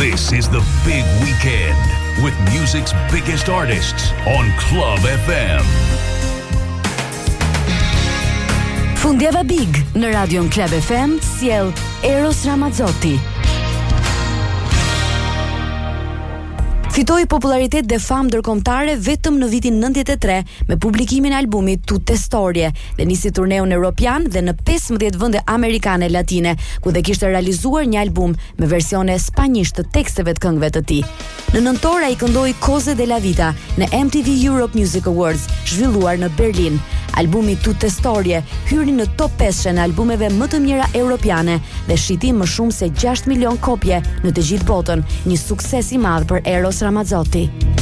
This is the big weekend with music's biggest artists on Club FM. Fundjava Big në Radion Club FM sjell Eros Ramazzotti. Fitoi popularitet dhe famë ndërkombëtare vetëm në vitin 93 me publikimin e albumit Tutte Storie dhe nisi turneun evropian dhe në 15 vende amerikane latine, ku dhe kishte realizuar një album me versione spanjisht të teksteve të këngëve të tij. Në nëntor ai këndoi Cose della Vita në MTV Europe Music Awards, zhvilluar në Berlin. Albumi Tutte Storie hyri në top 5 në albumeve më të mira europiane dhe shiti më shumë se 6 milion kopje në të gjithë botën, një sukses i madh për Eros Ramazzotti.